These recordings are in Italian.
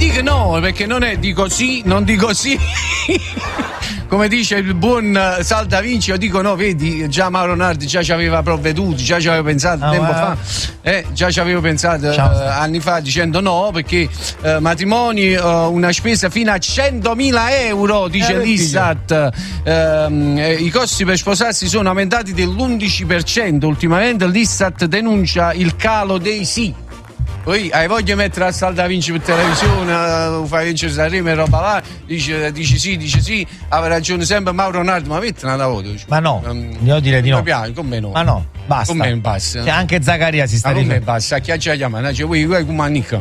dico no, perché non è dico sì, non dico sì. Come dice il buon Sal Da Vinci, io dico no, vedi, già Mauro Nardi già ci aveva provveduto, già ci aveva pensato tempo fa, già ci avevo pensato anni fa dicendo no, perché matrimoni, una spesa fino a 100.000 euro, dice l'Istat, i costi per sposarsi sono aumentati dell'11%, ultimamente l'Istat denuncia il calo dei sì. Poi hai voglia di mettere a Sal Da Vinci per televisione, fai vincere Sanremo e roba là, dice sì, aveva ragione sempre Mauro Nardi, ma metti una voto. Ma no, io direi di no. Con me no. Ma no, basta. Con me basta. Cioè, anche Zaccaria si sta con me basta, chi ci ha chiamato? Cioè, vuoi come Annica?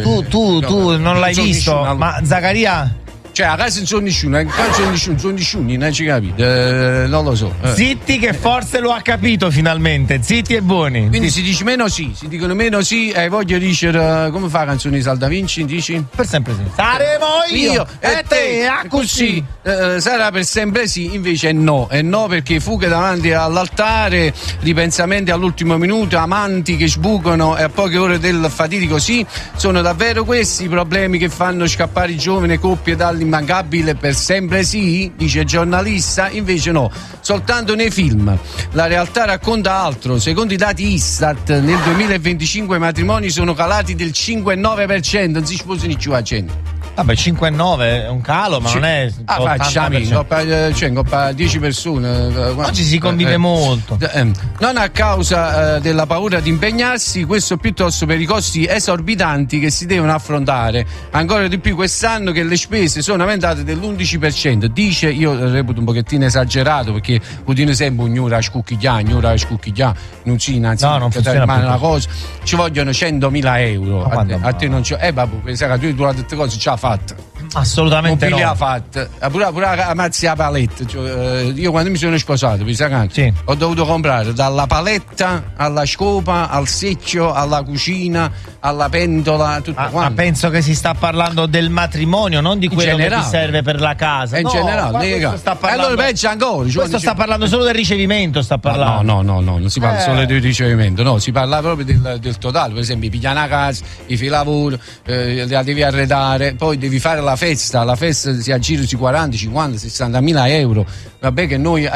Tu non l'hai visto, ma Zaccaria... Cioè, a casa non sono nessuno, sono nessuno, non ci capite, non lo so. Zitti che forse lo ha capito finalmente, zitti e buoni. Quindi si dice meno sì, si dicono meno sì, e voglio dire, come fa la canzone di Sal Da Vinci, dici? Per sempre sì. Saremo io e te, così. Sarà per sempre sì, invece è no perché fughe davanti all'altare, ripensamenti all'ultimo minuto, amanti che sbucano e a poche ore del fatidico sì, sono davvero questi i problemi che fanno scappare i giovani coppie dall'immancabile per sempre sì, dice il giornalista, invece no, soltanto nei film. La realtà racconta altro, secondo i dati Istat nel 2025 i matrimoni sono calati del 5,9%, non si sposano più a gente. Vabbè, 5,9 è un calo, ma non è. Facciami, coppa 10 persone. Oggi si convive molto. Non a causa della paura di impegnarsi, questo piuttosto per i costi esorbitanti che si devono affrontare. Ancora di più quest'anno che le spese sono aumentate dell'11%. Dice, io reputo un pochettino esagerato perché continua sempre ognura a scucchigliare, non si innanzitutto. Non funziona una cosa. Ci vogliono 100.000 euro. A te non c'è. Vabbè, pensa che tu hai tutte cose già fatte. Assolutamente no. Ha fatto pure a mazzi a paletta, cioè, io quando mi sono sposato ho dovuto comprare dalla paletta alla scopa al secchio alla cucina alla pentola tutto quanto. Ma penso che si sta parlando del matrimonio, non di quello che ti serve per la casa. In generale sta parlando, allora peggio ancora, questo sta parlando solo del ricevimento, sta parlando. No, non si parla solo del ricevimento, no, si parla proprio del totale. Per esempio pigliare una casa, i fai lavoro, la devi arredare, poi devi fare la festa si aggira sui 40, 50, 60.000 euro. Vabbè che noi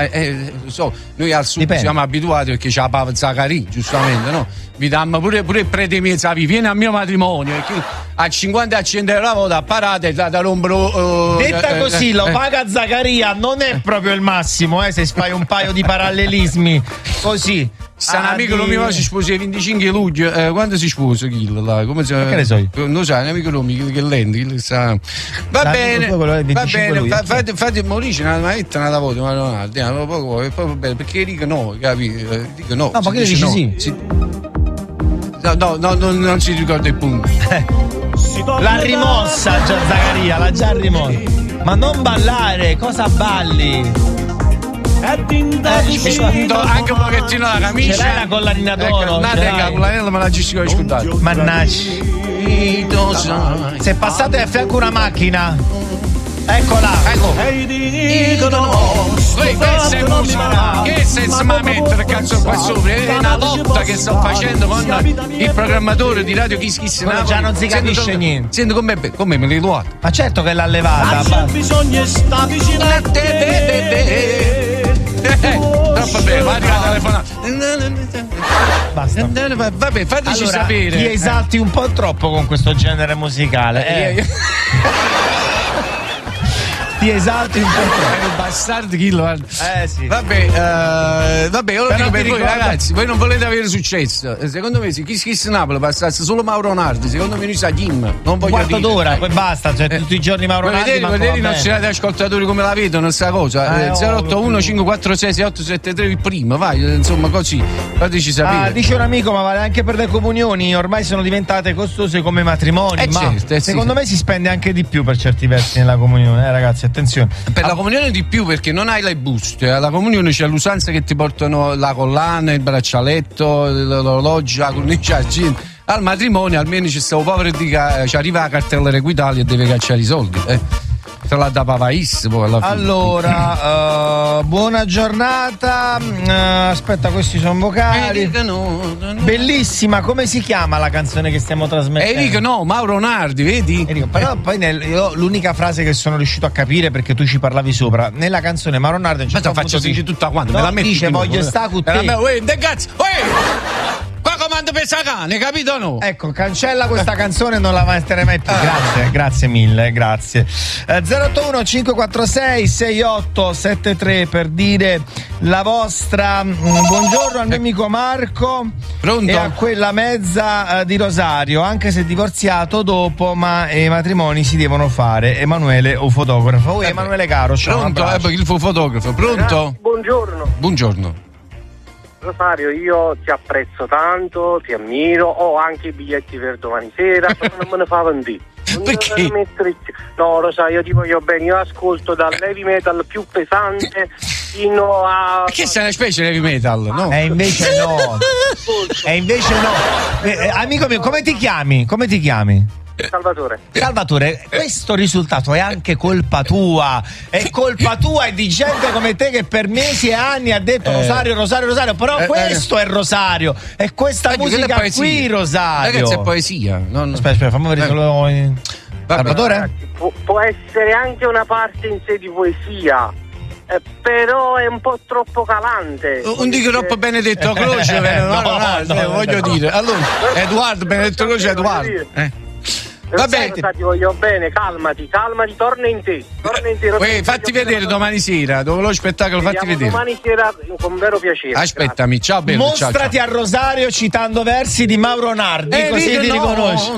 noi al sud siamo abituati perché c'è la Pava Zaccaria, giustamente, no? Vi dammo pure il prete mezzo, vieni al mio matrimonio, perché a 50 accendere la volta a parate da rompere. Detta così, lo paga Zaccaria, non è proprio il massimo, se fai un paio di parallelismi così. Sta un amico mio si sposa il 25 luglio. Quando si sposa Kill? Come si che ne so io? Non so, un amico mio che lente. Va bene, fate Mauricio, una metta una volta, ma non andiamo poco bene, perché dico no, capito? Dico no. No, ma che dici sì? No, non si ricorda il punto. L'ha rimossa già Zaccaria, l'ha già rimossa. Ma non ballare, cosa balli? Mi scudo anche un pochettino la camicia. Ce l'hai la collanina d'oro? La collanina me la giustico scudata. Mannaggia. Se passate a fianco una macchina, eccola. Questa è musica. Che senza me mettere cazzo qua sopra? È una lotta che sto facendo con il programmatore di Radio Kiss Kiss Napoli. Già non si capisce niente. Senti come me l'hai luato. Ma certo che l'ha levata. Bisogna sta vicino a te. Troppo bene, va a telefonare. Basta. Vabbè, fateci sapere. Ti esalti un po' troppo con questo genere musicale. Ti esalti un po' troppo. Il bastardo Killo. Sì. Vabbè, io lo dico per voi ragazzi, voi non volete avere successo. Secondo me se Kiss Kiss Napoli passasse solo Mauro Nardi, secondo me noi sa Kim. Non voglio quarto d'ora, poi basta, cioè tutti i giorni Mauro Nardi. Vedete i nostri ascoltatori come la vedono sta cosa? 081 546 6873 il primo, vai, insomma così. Fateci sapere. Dice un amico, ma vale anche per le comunioni, ormai sono diventate costose come matrimoni. Ma secondo me si spende anche di più per certi versi nella comunione, ragazzi. Attenzione. Per la comunione di più perché non hai le buste. Alla comunione c'è l'usanza che ti portano la collana, il braccialetto, l'orologio, la cornice. Al matrimonio almeno c'è stato povero di ci arriva la cartella equitalia e deve cacciare i soldi. te la da pavaissimo alla fine. Allora, buona giornata. Aspetta, questi sono vocali. Bellissima, come si chiama la canzone che stiamo trasmettendo? Mauro Nardi, vedi? Però poi io l'unica frase che sono riuscito a capire, perché tu ci parlavi sopra, nella canzone Mauro Nardi ma te faccio sentire tutta quanta, me la metti. Dice voglio sta con te. Qua comando per cane, capito o no? Ecco, cancella questa canzone, non la metterei mai più. Grazie mille, grazie. 081 546 6873 per dire la vostra. Buongiorno al mio amico Marco. Pronto? E a quella mezza di Rosario, anche se divorziato dopo, ma i matrimoni si devono fare. Emanuele, un fotografo. Emanuele caro, ciao. Pronto? Il fotografo, pronto? Buongiorno. Rosario, io ti apprezzo tanto, ti ammiro, ho anche i biglietti per domani sera, però non me ne fa vendere. Perché? No, Rosario, io ti voglio bene, io ascolto dal heavy metal più pesante fino a... Che sei una specie di heavy metal, no? Invece no. Amico mio, come ti chiami? Salvatore, questo risultato è anche colpa tua. È colpa tua e di gente come te che per mesi e anni ha detto Rosario. Però questo è Rosario. È questa musica qui, Rosario. Ragazzi, è poesia. Aspetta, fammi vedere solo. Salvatore? Ragazzi, può essere anche una parte in sé di poesia. Però è un po' troppo calante. Un di troppo Benedetto Croce, voglio dire. Allora, Edoardo, Benedetto Croce, Edoardo. Vabbè, ti voglio bene, calmati, torna in te. Fatti vedere domani sera, dopo lo spettacolo, fatti vedere. Domani sera con vero piacere. Aspettami, grazie. Ciao bello. Mostrati ciao. A Rosario citando versi di Mauro Nardi, così ti riconosce.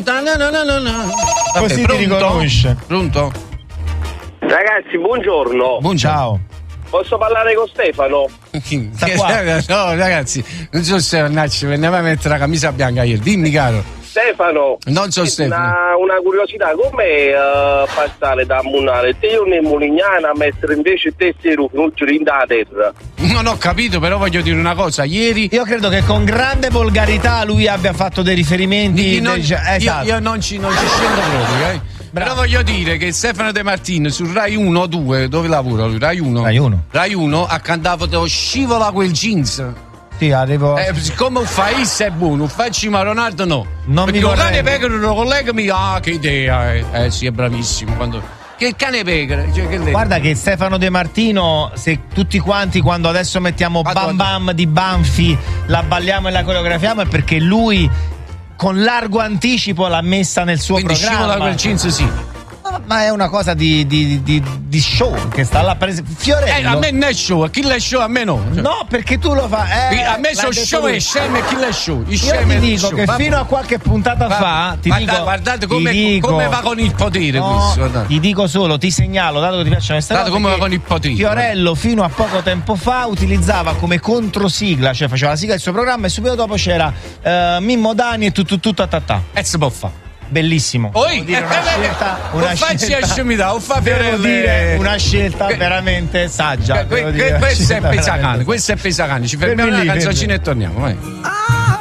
Così ti riconosce. Pronto? Ragazzi, buongiorno. Ciao. Posso parlare con Stefano? Sta qua. No, ragazzi, non so se veniamo a mettere la camicia bianca ieri. Dimmi, caro. Stefano, non so Stefano. Una curiosità, come passare da Munale te io nel Mulignana a mettere invece te non da terra? Non ho capito, però voglio dire una cosa, ieri io credo che con grande volgarità lui abbia fatto dei riferimenti esatto. io non ci scendo proprio, però voglio dire che Stefano De Martino su Rai 1 o 2, dove lavora lui? Rai 1 ha cantato Scivola quel jeans. Sì, arrivo. Siccome un fai è buono, un facci ma Ronaldo no. Non perché mi un cane pecora lo collega che idea. Sì, è bravissimo. Che cane pecora? Guarda che Stefano De Martino, se tutti quanti quando adesso mettiamo Bam Bam di Banfi la balliamo e la coreografiamo, è perché lui con largo anticipo l'ha messa nel suo quindi programma. Scivola quel jeans sì. Ma è una cosa di show che sta là preso. Fiorello. A me non è show, a chi l'è show a me no. No, perché tu lo fai. A me sono show e scemi e chi l'è show. Io ti dico che fino a qualche puntata fa guardate come va con il potere questo. Ti dico solo, ti segnalo, dato che ti piacciono queste cose, come va con il potere. Fiorello fino a poco tempo fa utilizzava come controsigla, cioè faceva la sigla del suo programma e subito dopo c'era Mimmo Dani e tutto e si può fare. Bellissimo. Una scelta veramente saggia. Questo è Pesacane. Ci fermiamo una canzoncina e torniamo. Vai.